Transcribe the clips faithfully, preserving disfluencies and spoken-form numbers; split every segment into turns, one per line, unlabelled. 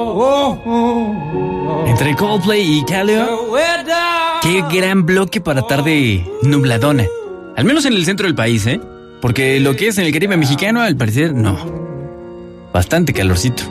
Entre Coldplay y Kaleo. Qué gran bloque para tarde nubladona. Al menos en el centro del país, ¿eh? Porque lo que es en el Caribe mexicano, al parecer, no. Bastante calorcito.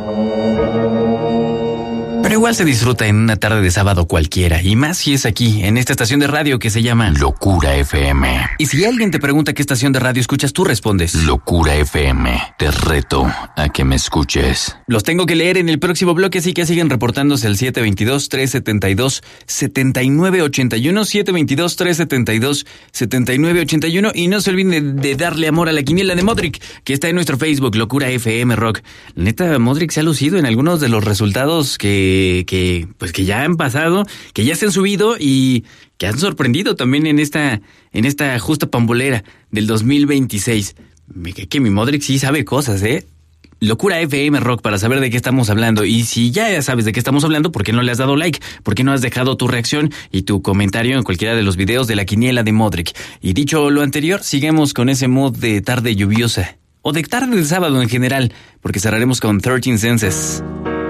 Pero igual se disfruta en una tarde de sábado cualquiera, y más si es aquí, en esta estación de radio que se llama Locura F M. Y si alguien te pregunta qué estación de radio escuchas, tú respondes Locura F M. Te reto a que me escuches. Los tengo que leer en el próximo bloque, así que siguen reportándose al siete dos dos, tres siete dos, siete nueve ocho uno, siete dos dos, tres siete dos, siete nueve ocho uno, y no se olviden de, de darle amor a la quiniela de Modric, que está en nuestro Facebook, Locura F M Rock. La neta, Modric se ha lucido en algunos de los resultados que que pues que ya han pasado, que ya se han subido y que han sorprendido también en esta en esta justa pambolera del dos mil veintiséis. Que, que mi Modric sí sabe cosas, ¿eh? Locura F M Rock para saber de qué estamos hablando. Y si ya sabes de qué estamos hablando, ¿por qué no le has dado like? ¿Por qué no has dejado tu reacción y tu comentario en cualquiera de los videos de la quiniela de Modric? Y dicho lo anterior, sigamos con ese mood de tarde lluviosa. O de tarde de sábado en general, porque cerraremos con thirteen Senses.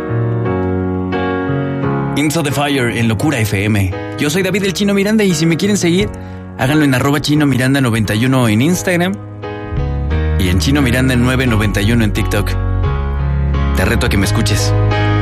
Into the Fire en Locura F M. Yo soy David el Chino Miranda y si me quieren seguir, háganlo en arroba Chino Miranda noventa y uno en Instagram y en Chino Miranda nueve noventa y uno en TikTok. Te reto a que me escuches.